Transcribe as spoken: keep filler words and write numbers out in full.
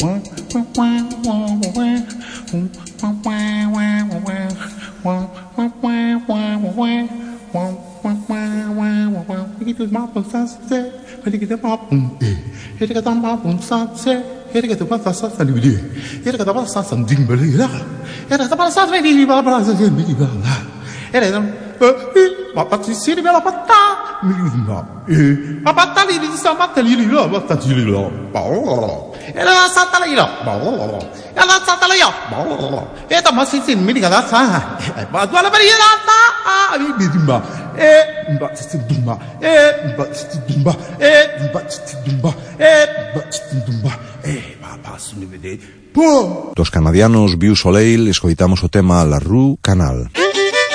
Dos canadianos Viu Soleil escoitamos o tema La Rue Canal.